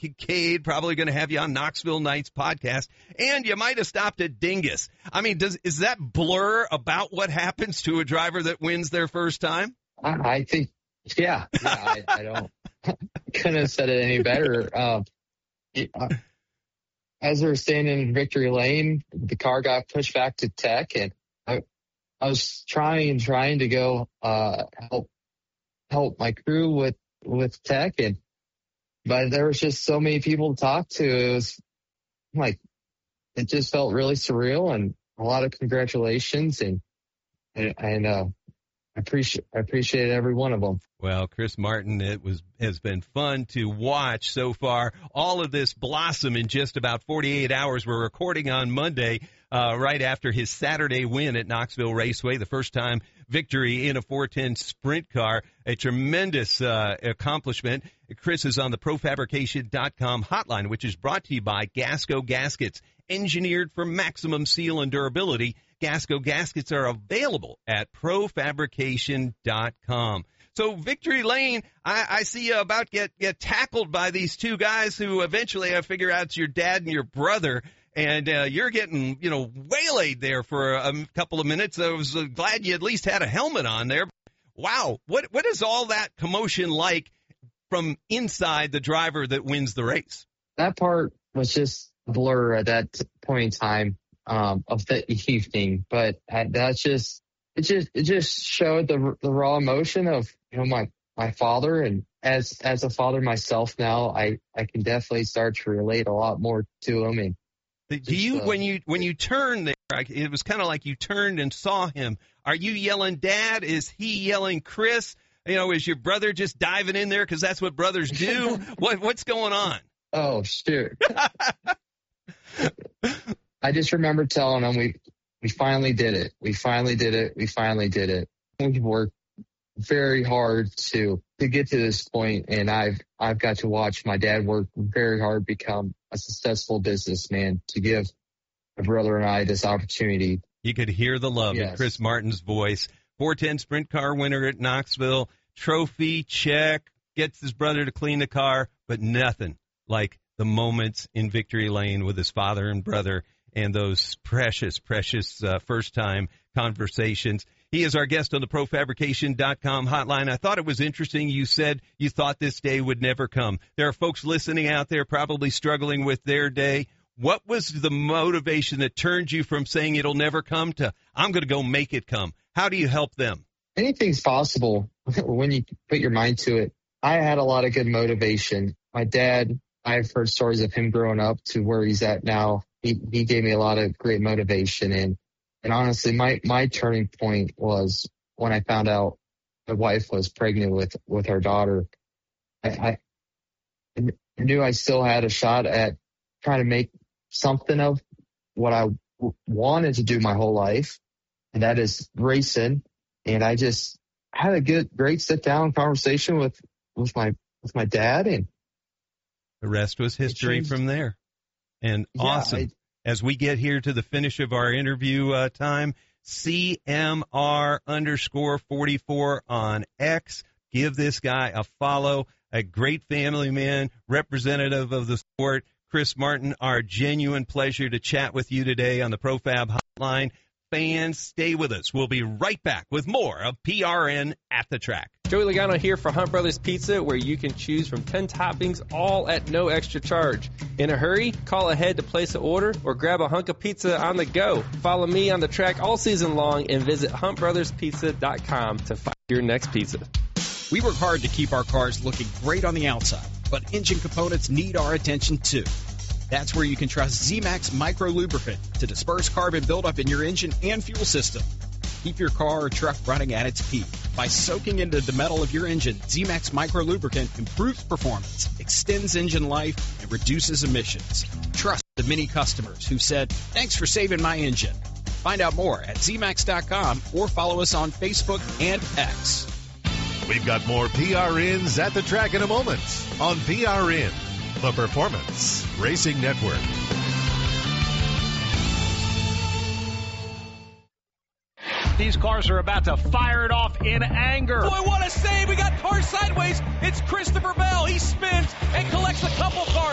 Kincaid, probably going to have you on Knoxville Nights podcast, and you might have stopped at Dingus. I mean, is that blur about what happens to a driver that wins their first time? I think, yeah, I don't, couldn't have said it any better. As we were staying in Victory Lane, the car got pushed back to Tech, and I was trying to go help my crew with Tech, but there was just so many people to talk to. It was like, it just felt really surreal, and a lot of congratulations, and I appreciate every one of them. Well, Chris Martin, has been fun to watch so far. All of this blossom in just about 48 hours. We're recording on Monday, right after his Saturday win at Knoxville Raceway, the first time victory in a 410 sprint car. A tremendous accomplishment. Chris is on the ProFabrication.com hotline, which is brought to you by Gasco Gaskets, engineered for maximum seal and durability. Gasco Gaskets are available at ProFabrication.com. So Victory Lane, I see you about get tackled by these two guys who eventually I figure out it's your dad and your brother, and you're getting, waylaid there for a couple of minutes. I was glad you at least had a helmet on there. Wow, what is all that commotion like from inside the driver that wins the race? That part was just a blur at that point in time of the evening, but that's just it just showed the raw emotion of my father, and as a father myself now, I can definitely start to relate a lot more to him. And do you when you turned there, it was kind of like you turned and saw him. Are you yelling Dad? Is he yelling Chris? Is your brother just diving in there because that's what brothers do? What's going on? Oh, shoot. I just remember telling him we finally did it. We finally did it. We finally did it. We worked very hard to get to this point, and I've got to watch my dad work very hard, become a successful businessman, to give my brother and I this opportunity. You could hear the love in Chris Martin's voice. 410 sprint car winner at Knoxville, trophy check, gets his brother to clean the car, but nothing like the moments in Victory Lane with his father and brother and those precious first-time conversations. He is our guest on the ProFabrication.com hotline. I thought it was interesting. You said you thought this day would never come. There are folks listening out there probably struggling with their day. What was the motivation that turned you from saying it'll never come to I'm going to go make it come? How do you help them? Anything's possible when you put your mind to it. I had a lot of good motivation. My dad, I've heard stories of him growing up to where he's at now. He gave me a lot of great motivation. And honestly, my turning point was when I found out my wife was pregnant with our daughter. I knew I still had a shot at trying to make something of what I wanted to do my whole life, and that is racing. And I just had a great sit-down conversation with my dad, and the rest was history from there. And awesome. As we get here to the finish of our interview time, CMR_44 on X. Give this guy a follow. A great family man, representative of the sport. Chris Martin, our genuine pleasure to chat with you today on the ProFab Hotline. Fans, stay with us. We'll be right back with more of PRN at the Track. Joey Logano here for Hunt Brothers Pizza, where you can choose from 10 toppings, all at no extra charge. In a hurry? Call ahead to place an order or grab a hunk of pizza on the go. Follow me on the track all season long and visit huntbrotherspizza.com to find your next pizza. We work hard to keep our cars looking great on the outside, but engine components need our attention too. That's where you can trust Z-Max Micro Lubricant to disperse carbon buildup in your engine and fuel system. Keep your car or truck running at its peak. By soaking into the metal of your engine, Z-Max Micro Lubricant improves performance, extends engine life, and reduces emissions. Trust the many customers who said, "Thanks for saving my engine." Find out more at zmax.com or follow us on Facebook and X. We've got more PRNs at the track in a moment on PRN, the Performance Racing Network. These cars are about to fire it off in anger. Boy, what a save. We got car sideways. It's Christopher Bell. He spins and collects a couple cars.